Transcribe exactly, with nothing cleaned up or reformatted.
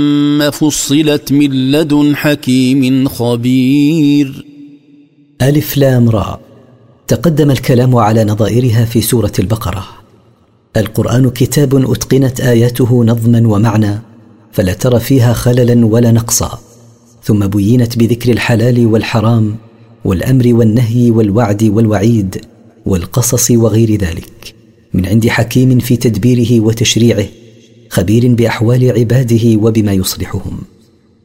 فصلت من لدن حكيم خبير. ألف لام را. تقدم الكلام على نظائرها في سورة البقرة. القرآن كتاب أتقنت آياته نظما ومعنى، فلا ترى فيها خللا ولا نقصا، ثم بينت بذكر الحلال والحرام والأمر والنهي والوعد والوعيد والقصص وغير ذلك، من عند حكيم في تدبيره وتشريعه، خبير بأحوال عباده وبما يصلحهم.